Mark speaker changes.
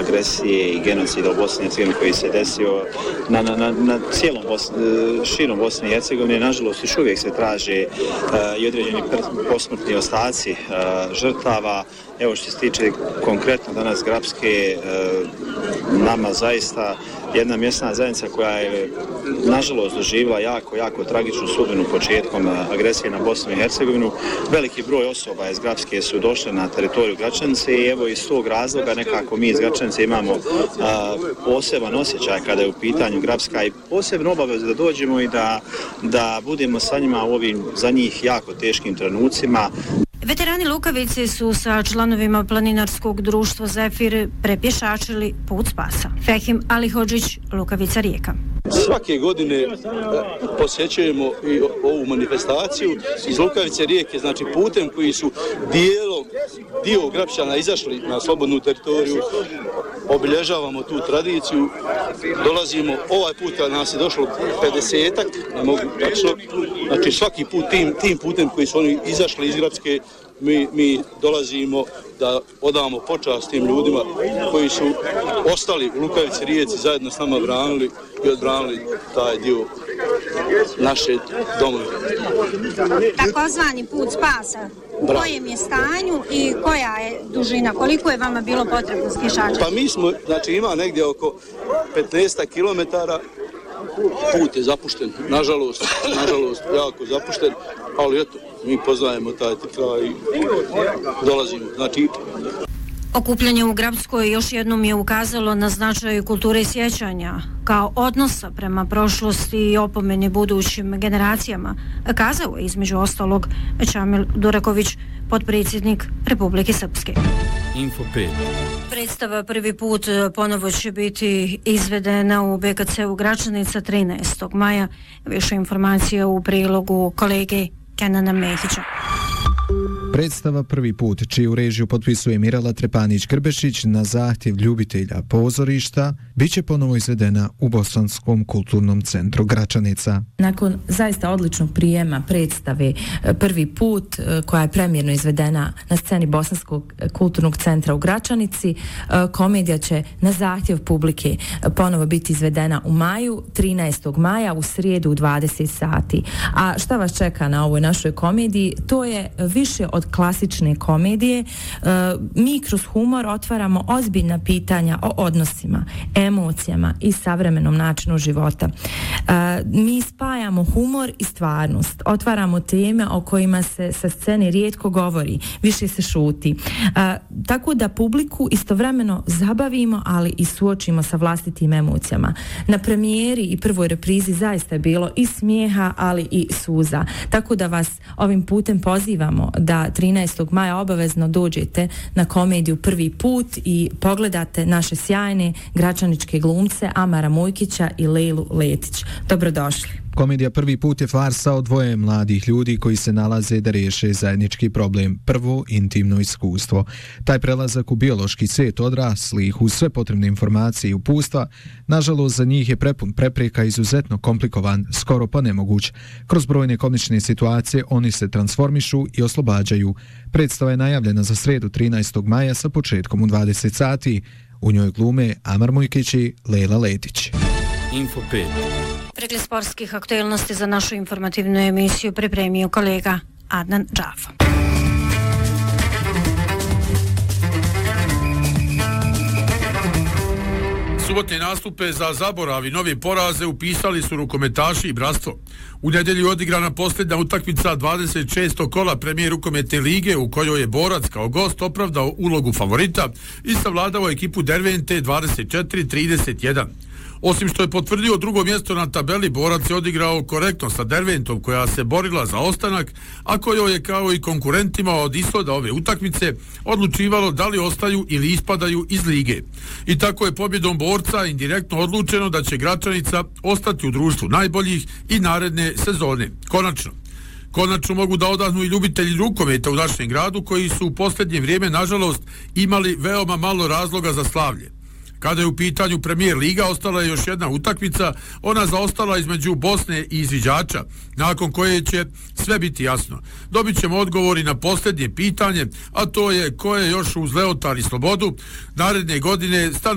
Speaker 1: agresije i genocida u Bosni i Hercegovini koji se desio na cijelom širom Bosne i Hercegovine. Nažalost, još uvijek se traže i određeni posmrtni ostaci žrtava. Evo što se tiče konkretno danas Grapske, nama zaista jedna mjesna zajednica koja je nažalost doživjela jako tragičnu sudbinu početkom agresije na Bosnu i Hercegovinu. Veliki broj osoba iz Grapske su došle na teritoriju Gračanice i evo iz tog razloga nekako mi iz Gračanice imamo poseban osjećaj kada je u pitanju Grapska i posebno obavezu da dođemo i da budemo sa njima u ovim za njih jako teškim trenucima.
Speaker 2: Veterani Lukavice su sa članovima planinarskog društva Zefir prepješačili put spasa. Fehim Alihodžić, Lukavica Rijeka.
Speaker 3: Svake godine posjećujemo i ovu manifestaciju iz Lukavice Rijeke, znači putem koji su dio Grapčana izašli na slobodnu teritoriju, obilježavamo tu tradiciju, dolazimo, ovaj put kad nas je došlo 50-ak, ne mogu tačno, znači svaki put tim putem koji su oni izašli iz Grapske, mi dolazimo da odamo počast tim ljudima koji su ostali u Lukavici Rijeci, zajedno s nama branili i odbranili taj dio naše domove.
Speaker 4: Takozvani put spasa, u kojem je stanju i koja je dužina, koliko je vama bilo potrebno pješača?
Speaker 3: Pa mi smo, znači ima negdje oko 15 kilometara, put je zapušten, nažalost jako zapušten, ali eto, mi poznajemo taj kraj i dolazimo. Znači,
Speaker 2: okupljanje u Grapskoj još jednom je ukazalo na značaj kulture sjećanja kao odnosa prema prošlosti i opomeni budućim generacijama, kazao je između ostalog Čamil Duraković, potpredsjednik Republike Srpske.
Speaker 5: Info 5.
Speaker 2: Predstava prvi put ponovo će biti izvedena u BKC-u Gračanica 13. maja. Više informacija u prilogu kolege Kenana Mehića.
Speaker 6: Predstava prvi put, čiju režiju potpisuje Mirela Trepanić-Grbešić na zahtjev ljubitelja pozorišta, bit će ponovo izvedena u Bosanskom kulturnom centru Gračanica.
Speaker 7: Nakon zaista odličnog prijema predstave prvi put, koja je premijerno izvedena na sceni Bosanskog kulturnog centra u Gračanici, komedija će na zahtjev publike ponovo biti izvedena u maju, 13. maja u srijedu u 20 sati. A šta vas čeka na ovoj našoj komediji? To je više od klasične komedije. Mi kroz humor otvaramo ozbiljna pitanja o odnosima, emocijama i savremenom načinu života. Mi spajamo humor i stvarnost. Otvaramo teme o kojima se sa scene rijetko govori, više se šuti. Tako da publiku istovremeno zabavimo, ali i suočimo sa vlastitim emocijama. Na premijeri i prvoj reprizi zaista je bilo i smijeha, ali i suza. Tako da vas ovim putem pozivamo da 13. maja obavezno dođete na komediju prvi put i pogledate naše sjajne gračaničke glumce Amara Mujkića i Lejlu Letić. Dobrodošli.
Speaker 6: Komedija prvi put je farsa o dvoje mladih ljudi koji se nalaze da riješe zajednički problem, prvo intimno iskustvo. Taj prelazak u biološki svijet odraslih uz sve potrebne informacije i upustva, nažalost za njih je prepun prepreka, izuzetno komplikovan, skoro pa nemoguć. Kroz brojne komične situacije oni se transformišu i oslobađaju. Predstava je najavljena za srijedu 13. maja sa početkom u 20 sati. U njoj glume Amar Mujkić i Lejla Letić.
Speaker 5: Info 5.
Speaker 2: Pregled sportskih aktualnosti za našu informativnu emisiju pripremio kolega Adnan Džafa.
Speaker 8: Subotne nastupe za zaborav i nove poraze upisali su rukometaši i bratstvo. U nedjelju je odigrana posljednja utakmica 26. kola premijer rukometne lige u kojoj je Borac kao gost opravdao ulogu favorita i savladao ekipu Dervente 24-31. Osim što je potvrdio drugo mjesto na tabeli, Borac je odigrao korektno sa Derventom koja se borila za ostanak, a kojoj je kao i konkurentima od ishoda ove utakmice odlučivalo da li ostaju ili ispadaju iz lige. I tako je pobjedom Borca indirektno odlučeno da će Gračanica ostati u društvu najboljih i naredne sezone. Konačno mogu da odahnu i ljubitelji rukometa u našem gradu koji su u posljednje vrijeme, nažalost, imali veoma malo razloga za slavlje. Kada je u pitanju Premijer Liga, ostala je još jedna utakmica, ona zaostala između Bosne i Izviđača, nakon koje će sve biti jasno. Dobit ćemo odgovori na posljednje pitanje, a to je ko je još uz Leotar i Slobodu naredne godine